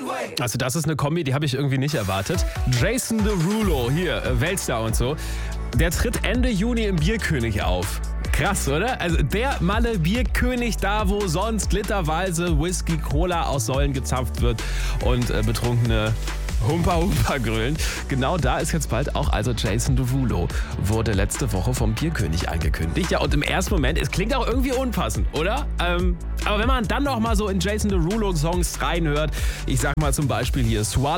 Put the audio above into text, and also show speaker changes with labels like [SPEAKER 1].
[SPEAKER 1] Also das ist eine Kombi, die habe ich irgendwie nicht erwartet. Jason Derulo, hier, Weltstar und so, der tritt Ende Juni im Bierkönig auf. Krass, oder? Also der Malle Bierkönig, da wo sonst literweise Whisky, Cola aus Säulen gezapft wird und betrunkene Humpa grölen. Genau da ist jetzt bald auch also Jason Derulo. Wurde letzte Woche vom Bierkönig angekündigt. Ja, und im ersten Moment, es klingt auch irgendwie unpassend, oder? Aber wenn man dann noch mal so in Jason Derulo Songs reinhört, ich sag mal zum Beispiel hier Swallow